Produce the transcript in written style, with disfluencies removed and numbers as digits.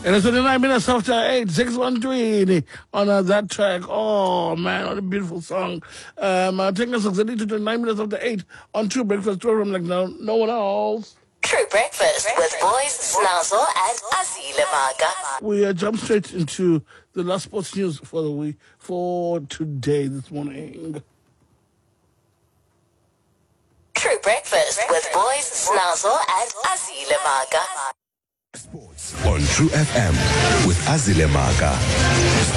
And it's 29 minutes after 8, 613 on that track. Oh, man, what a beautiful song. Taking us exactly to 29 minutes after 8 on True Breakfast program like no one else. True Breakfast with Boys Snazzle and Azile Maga. We jump straight into the last sports news for the week, for today, this morning. True Breakfast with Boys Snazzle and Azile Maga. Sports on True FM with Azile Maga.